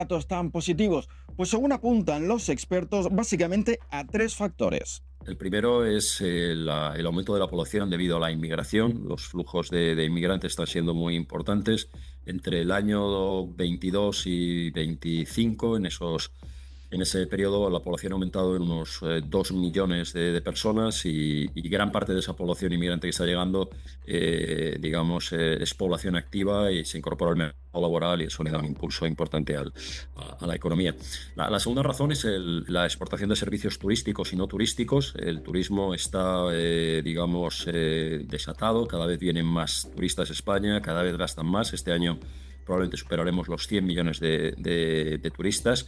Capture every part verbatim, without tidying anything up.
datos tan positivos? Pues según apuntan los expertos, básicamente a tres factores. El primero es eh, la- el aumento de la población debido a la inmigración. Los flujos de, de inmigrantes están siendo muy importantes. Entre el año veintidós y veinticinco, en esos, en ese periodo, la población ha aumentado en unos eh, dos millones de, de personas y, y gran parte de esa población inmigrante que está llegando, eh, digamos, eh, es población activa y se incorpora al mercado laboral y eso le da un impulso importante al- a a la economía. La, la segunda razón es el- la exportación de servicios turísticos y no turísticos. El turismo está, eh, digamos, eh, desatado. Cada vez vienen más turistas a España, cada vez gastan más. Este año probablemente superaremos los cien millones de, de- de turistas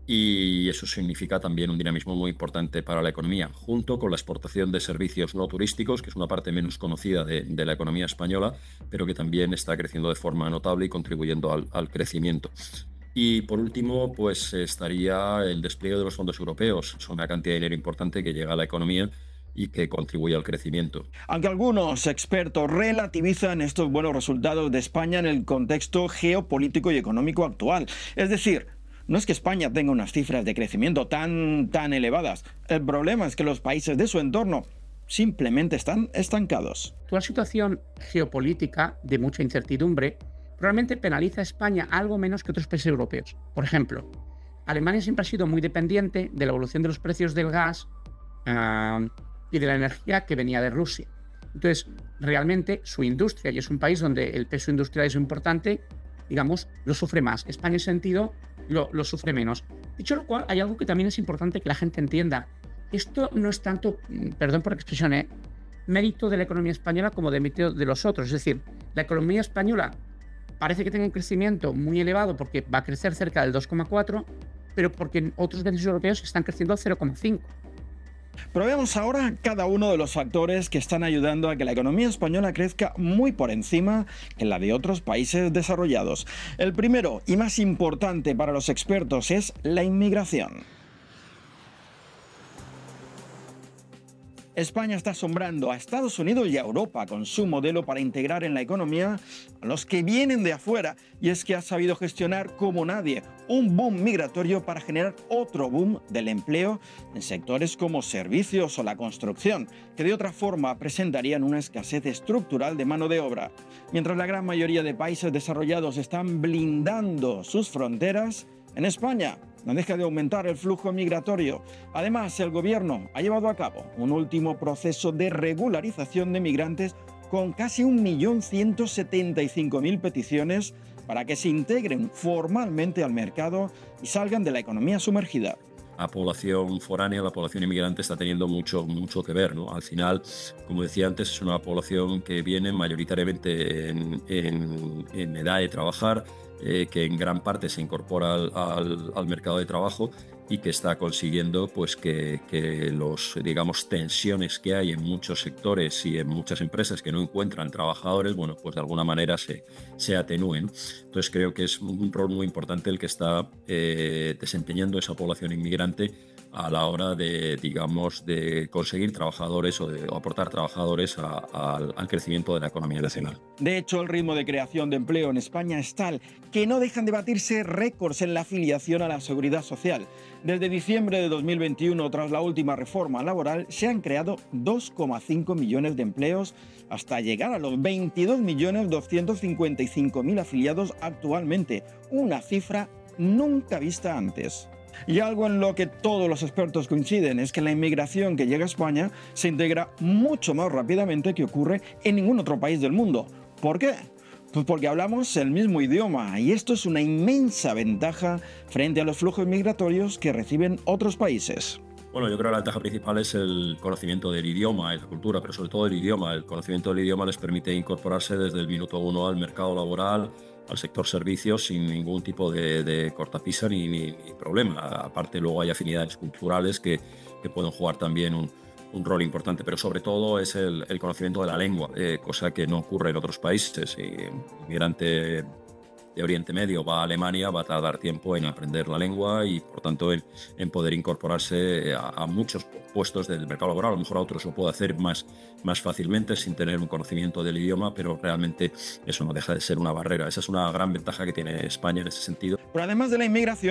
y eso significa también un dinamismo muy importante para la economía, junto con la exportación de servicios no turísticos, que es una parte menos conocida de, de la economía española, pero que también está creciendo de forma notable y contribuyendo al al crecimiento. Y por último, pues estaría el despliegue de los fondos europeos. Es una cantidad de dinero importante que llega a la economía y que contribuye al crecimiento. Aunque algunos expertos relativizan estos buenos resultados de España en el contexto geopolítico y económico actual. Es decir, no es que España tenga unas cifras de crecimiento tan, tan elevadas. El problema es que los países de su entorno simplemente están estancados. La actual situación geopolítica de mucha incertidumbre probablemente penaliza a España algo menos que otros países europeos. Por ejemplo, Alemania siempre ha sido muy dependiente de la evolución de los precios del gas uh, y de la energía que venía de Rusia. Entonces, realmente su industria, y es un país donde el peso industrial es importante, digamos, lo sufre más. España en ese sentido lo, lo sufre menos. Dicho lo cual, hay algo que también es importante que la gente entienda. Esto no es tanto, perdón por la expresión, ¿eh? mérito de la economía española como de mérito de los otros. Es decir, la economía española parece que tenga un crecimiento muy elevado porque va a crecer cerca del dos coma cuatro, pero porque en otros países europeos están creciendo al cero coma cinco. Pero veamos ahora cada uno de los factores que están ayudando a que la economía española crezca muy por encima que la de otros países desarrollados. El primero y más importante para los expertos es la inmigración. España está asombrando a Estados Unidos y a Europa con su modelo para integrar en la economía a los que vienen de afuera, y es que ha sabido gestionar como nadie un boom migratorio para generar otro boom del empleo en sectores como servicios o la construcción, que de otra forma presentarían una escasez estructural de mano de obra. Mientras la gran mayoría de países desarrollados están blindando sus fronteras, en España no deja de aumentar el flujo migratorio. Además, el gobierno ha llevado a cabo un último proceso de regularización de migrantes con casi un millón ciento setenta y cinco mil peticiones para que se integren formalmente al mercado y salgan de la economía sumergida. La población foránea, la población inmigrante está teniendo mucho, mucho que ver, ¿no? Al final, como decía antes, es una población que viene mayoritariamente en, en- en edad de trabajar, eh, que en gran parte se incorpora al, al- al mercado de trabajo y que está consiguiendo pues que, que los, digamos, tensiones que hay en muchos sectores y en muchas empresas que no encuentran trabajadores, bueno, pues de alguna manera se, se atenúen. Entonces creo que es un rol muy importante el que está eh, desempeñando esa población inmigrante a la hora de, digamos, de conseguir trabajadores o de o aportar trabajadores a- al al crecimiento de la economía nacional. De hecho, el ritmo de creación de empleo en España es tal que no dejan de batirse récords en la afiliación a la seguridad social. Desde diciembre de dos mil veintiuno, tras la última reforma laboral, se han creado dos coma cinco millones de empleos hasta llegar a los veintidós millones doscientos cincuenta y cinco mil afiliados actualmente, una cifra nunca vista antes. Y algo en lo que todos los expertos coinciden es que la inmigración que llega a España se integra mucho más rápidamente que ocurre en ningún otro país del mundo. ¿Por qué? Pues porque hablamos el mismo idioma, y esto es una inmensa ventaja frente a los flujos migratorios que reciben otros países. Bueno, yo creo que la ventaja principal es el conocimiento del idioma y la cultura, pero sobre todo el idioma. El conocimiento del idioma les permite incorporarse desde el minuto uno al mercado laboral, al sector servicios, sin ningún tipo de, de cortapisa ni, ni- ni problema. Aparte, luego hay afinidades culturales que, que pueden jugar también un, un rol importante, pero sobre todo es el, el conocimiento de la lengua, eh, cosa que no ocurre en otros países. Y un inmigrante de Oriente Medio va a Alemania, va a tardar tiempo en aprender la lengua y, por tanto, en, en poder incorporarse a, a muchos puestos del mercado laboral. A lo mejor a otros lo puede hacer más, más fácilmente sin tener un conocimiento del idioma, pero realmente eso no deja de ser una barrera. Esa es una gran ventaja que tiene España en ese sentido. Pero además de la inmigración,